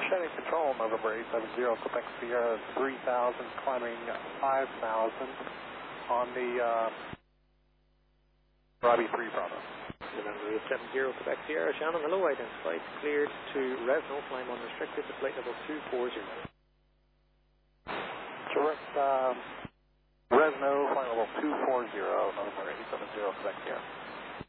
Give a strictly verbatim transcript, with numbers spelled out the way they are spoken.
Shannon Control, November eight seven zero, Quebec Sierra three thousand, climbing five thousand on the uh, Robbie three Bravo. November eight seven zero, Quebec Sierra, Shannon, hello, identified, cleared to Resno, climb unrestricted to flight level two four zero. Correct, uh, Resno, flight level two four zero, November eight seven zero, Quebec Sierra.